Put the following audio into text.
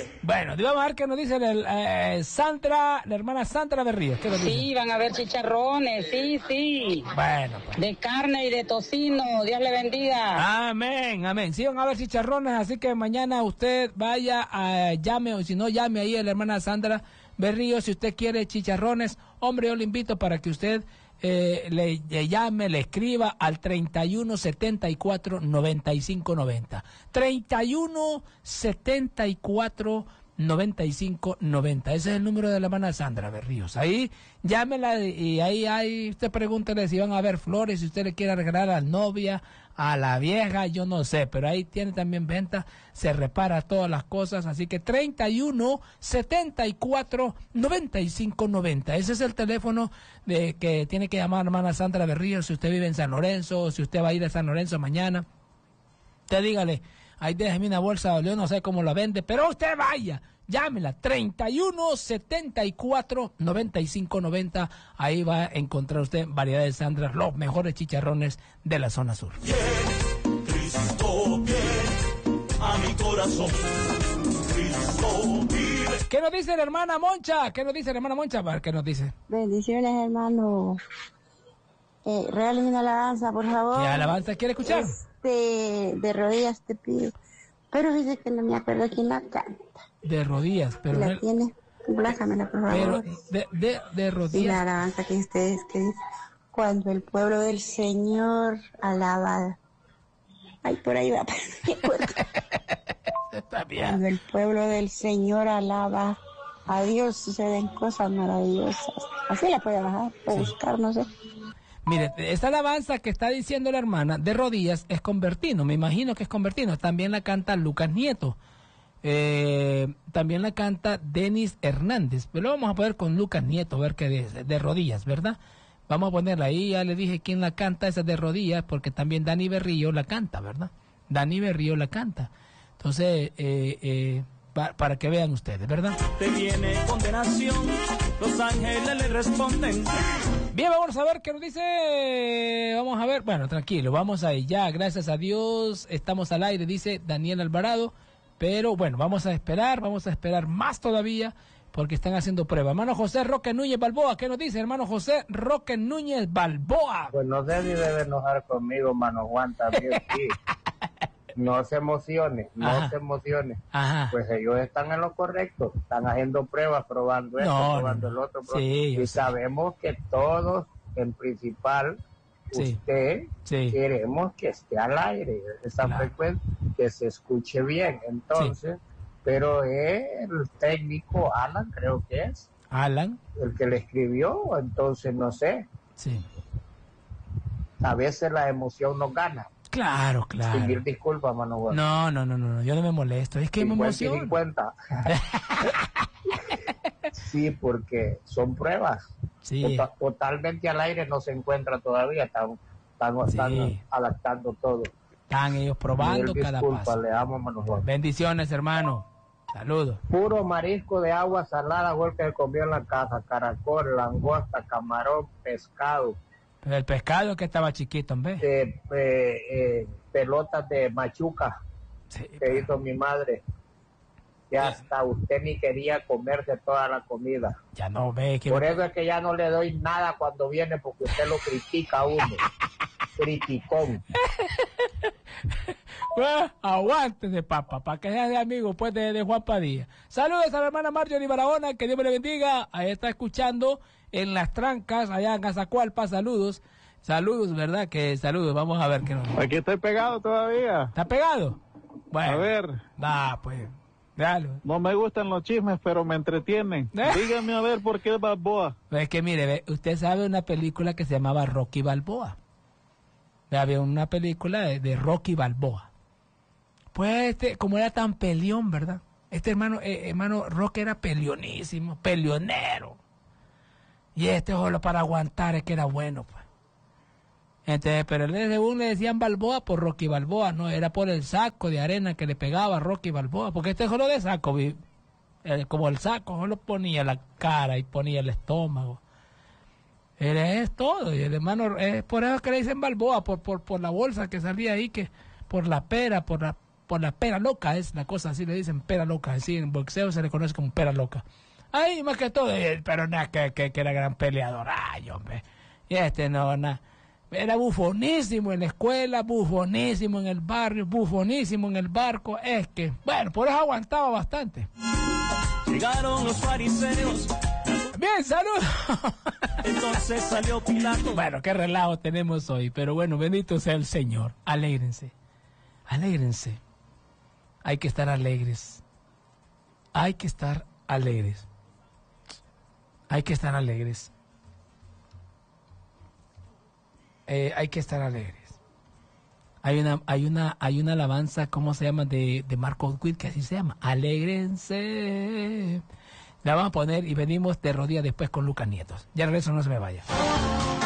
Bueno, vamos a ver qué nos dice Sandra, la hermana Sandra Berríos. ¿Qué nos dice? Sí, van a haber chicharrones, sí. Bueno, pues. De carne y de tocino, Dios le bendiga. Amén, amén. Sí, van a haber chicharrones, así que mañana usted vaya, llame, o si no, llame ahí a la hermana Sandra Berríos. Si usted quiere chicharrones, hombre, yo le invito para que usted le llame, le escriba al 3174-9590. 3174-9590. Ese es el número de la hermana Sandra Berríos. Ahí llámela y ahí usted pregúntele si van a haber flores, si usted le quiere regalar a la novia, a la vieja, yo no sé, pero ahí tiene también venta, se repara todas las cosas, así que 3174-9590. Ese es el teléfono que tiene que llamar hermana Sandra Berríos si usted vive en San Lorenzo, o si usted va a ir a San Lorenzo mañana. Usted dígale, ahí déjeme una bolsa, yo no sé cómo la vende, pero usted vaya, llámela, 3174-9590, ahí va a encontrar usted variedades de Sandra, los mejores chicharrones de la zona sur. Bien, Cristo, bien, a mi corazón, Cristo vive. ¿Qué nos dice la hermana Moncha? ¿Qué nos dice la hermana Moncha? A ver, ¿qué nos dice? Bendiciones, hermano. Regálame una alabanza, por favor. ¿Qué alabanza quiere escuchar? De rodillas te pido. Pero dice que no me acuerdo quién la canta. De rodillas, pero... ¿La tiene? Blájamela, por favor. Pero, de rodillas. Y la alabanza que ustedes que dice, cuando el pueblo del Señor alaba. Ay, por ahí va. Está bien. Cuando el pueblo del Señor alaba a Dios, suceden cosas maravillosas. Así la puede bajar o buscar, no sé. Mire, esta alabanza que está diciendo la hermana de rodillas es convertino, me imagino que es convertino. También la canta Lucas Nieto. También la canta Denis Hernández. Pero lo vamos a poner con Lucas Nieto, a ver qué dice, de rodillas, ¿verdad? Vamos a ponerla ahí, ya le dije quién la canta, esa de rodillas, porque también Dani Berrío la canta, ¿verdad? Dani Berrío la canta. Entonces, para que vean ustedes, ¿verdad? Te viene condenación, los ángeles le responden. Bien, vamos a ver qué nos dice. Vamos a ver, bueno, tranquilo, vamos ahí ya, gracias a Dios, estamos al aire, dice Daniel Alvarado, pero bueno, vamos a esperar más todavía, porque están haciendo pruebas. Hermano José Roque Núñez Balboa, ¿qué nos dice, hermano José Roque Núñez Balboa? Pues no sé si debe enojar conmigo, hermano Juan, también sí. No se emocione, se emocione. Ajá. Pues ellos están en lo correcto, están haciendo pruebas, probando esto, probando el otro. Sí, y sabemos que todos, en principal, usted, queremos que esté al aire, esa frecuencia, que se escuche bien. Entonces, pero el técnico Alan, creo que es. Alan. El que le escribió, entonces no sé. Sí. A veces la emoción nos gana. Claro. Sin disculpas, mano. No, yo no me molesto, es que 50 me emociona. 50. Sí, porque son pruebas. Sí. Totalmente al aire no se encuentra todavía, están adaptando todo. Están ellos probando cada paso. Le amo, mano Juan. Bendiciones, hermano. Saludos. Puro marisco de agua salada, fue el que comió en la casa. Caracol, langosta, camarón, pescado. Pero el pescado que estaba chiquito, en vez. Pelotas de machuca que hizo mi madre. Que hasta usted ni quería comerse toda la comida. Ya no ve que... Por eso es que ya no le doy nada cuando viene, porque usted lo critica a uno. Criticón. Bueno, aguántese, papá, para que sea de amigo pues de Juan Padilla. Saludos a la hermana Marjorie Barahona, que Dios me le bendiga. Ahí está escuchando en Las Trancas, allá en Azacualpa. Saludos, ¿verdad? Que saludos, vamos a ver qué nos... Aquí estoy pegado todavía. ¿Está pegado? Bueno. A ver. Pues, dale. No me gustan los chismes, pero me entretienen. Dígame a ver por qué Balboa. Es que mire, usted sabe una película que se llamaba Rocky Balboa. Había una película de Rocky Balboa. Pues como era tan peleón, ¿verdad? Este hermano Rocky era peleonísimo, peleonero. Y solo para aguantar es que era bueno, pues. Entonces, pero según le decían Balboa por Rocky Balboa, no, era por el saco de arena que le pegaba a Rocky Balboa, porque solo de saco, como el saco, solo ponía la cara y ponía el estómago. Es todo, y el hermano, es por eso que le dicen Balboa, por la bolsa que salía ahí, que por la pera, por por la pera loca, es la cosa así, le dicen pera loca, así en boxeo se le conoce como pera loca. Ahí más que todo, pero nada, que era gran peleador, ay hombre, y no, nada. Era bufonísimo en la escuela, bufonísimo en el barrio, bufonísimo en el barco. Es que, bueno, por eso aguantaba bastante. Llegaron los fariseos. Bien, saludos. Entonces salió Pilato. Bueno, qué relajo tenemos hoy. Pero bueno, bendito sea el Señor. Alégrense. Alégrense. Hay que estar alegres. Hay que estar alegres. Hay que estar alegres. Hay que estar alegres. Hay una alabanza, ¿cómo se llama? De Marco Witt, que así se llama. Alégrense. La vamos a poner y venimos de rodillas después con Lucas Nietos. Ya regreso, no se me vaya.